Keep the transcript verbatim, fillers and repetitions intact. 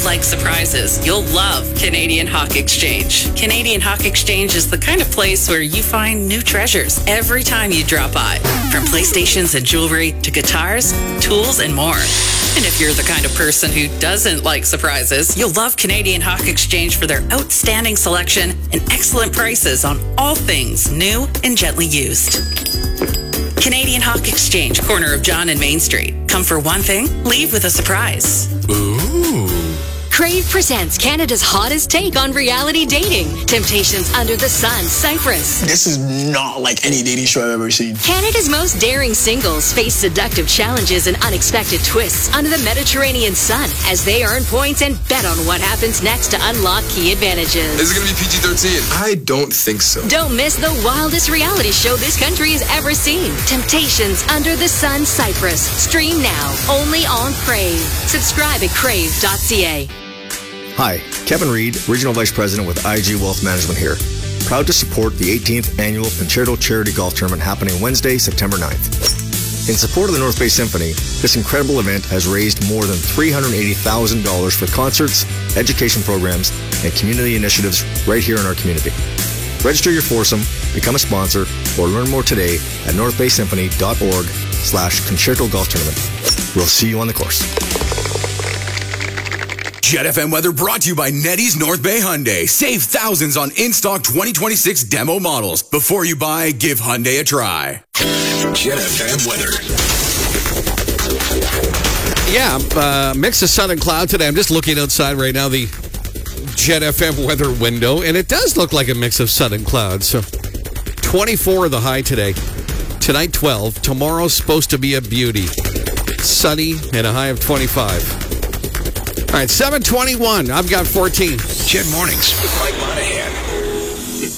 like surprises, you'll love Canadian Hawk Exchange. Canadian Hawk Exchange is the kind of place where you find new treasures every time you drop by. From PlayStations and jewelry to guitars, tools, and more. And if you're the kind of person who doesn't like surprises, you'll love Canadian Hawk Exchange for their outstanding selection and excellent prices on all things new and gently used. Canadian Hawk Exchange, corner of John and Main Street. Come for one thing, leave with a surprise. Ooh. Crave presents Canada's hottest take on reality dating. Temptations Under the Sun, Cyprus. This is not like any dating show I've ever seen. Canada's most daring singles face seductive challenges and unexpected twists under the Mediterranean sun as they earn points and bet on what happens next to unlock key advantages. Is it going to be P G thirteen? I don't think so. Don't miss the wildest reality show this country has ever seen. Temptations Under the Sun, Cyprus. Stream now, only on Crave. Subscribe at crave dot c a. Hi, Kevin Reed, Regional Vice President with I G Wealth Management here. Proud to support the eighteenth Annual Concerto Charity Golf Tournament happening Wednesday, September ninth. In support of the North Bay Symphony, this incredible event has raised more than three hundred eighty thousand dollars for concerts, education programs, and community initiatives right here in our community. Register your foursome, become a sponsor, or learn more today at northbaysymphony.org slash concerto golf tournament. We'll see you on the course. Jet F M weather brought to you by Nettie's North Bay Hyundai. Save thousands on in-stock twenty twenty-six demo models. Before you buy, give Hyundai a try. Jet F M weather. Yeah, uh, mix of sun and cloud today. I'm just looking outside right now, the Jet F M weather window, and it does look like a mix of sun and cloud. So twenty-four the high today. Tonight, twelve. Tomorrow's supposed to be a beauty. Sunny and a high of twenty-five. All right, seven twenty-one. I've got fourteen. Jet Mornings with Mike Monahan.